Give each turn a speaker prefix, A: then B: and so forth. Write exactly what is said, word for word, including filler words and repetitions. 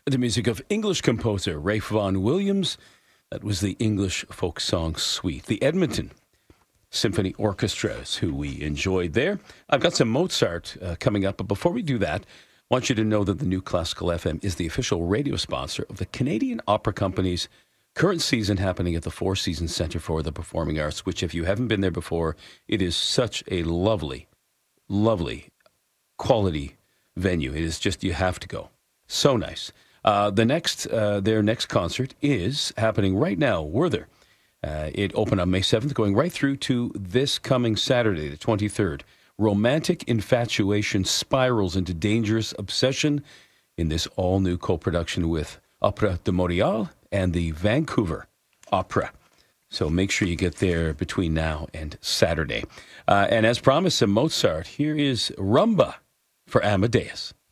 A: The music of English composer Ralph Vaughan Williams. That was the English folk song Suite. The Edmonton Symphony Orchestra is who we enjoyed there. I've got some Mozart uh, coming up, but before we do that, I want you to know that the New Classical F M is the official radio sponsor of the Canadian Opera Company's current season happening at the Four Seasons Centre for the Performing Arts, which if you haven't been there before, it is such a lovely, lovely quality venue. It is just, you have to go. So nice. Uh, the next, uh, their next concert is happening right now, Werther. Uh, it opened on May seventh, going right through to this coming Saturday, the twenty-third. Romantic infatuation spirals into dangerous obsession in this all-new co-production with Opera de Montréal and the Vancouver Opera. So make sure you get there between now and Saturday. Uh, and as promised, some Mozart. Here is Rumba for Amadeus.